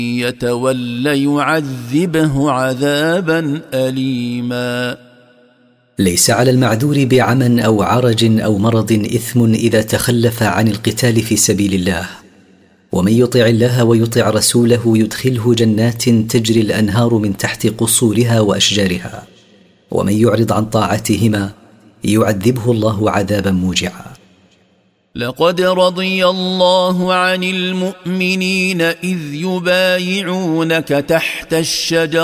يتول يعذبه عذابا أليما. ليس على المعذور بعمى أو عرج أو مرض إثم إذا تخلف عن القتال في سبيل الله، ومن يطع الله ويطع رسوله يدخله جنات تجري الأنهار من تحت قصورها وأشجارها، ومن يعرض عن طاعتهما يعذبه الله عذابا موجعا. لقد رضي الله عن المؤمنين إذ يبايعونك تحت الشجرة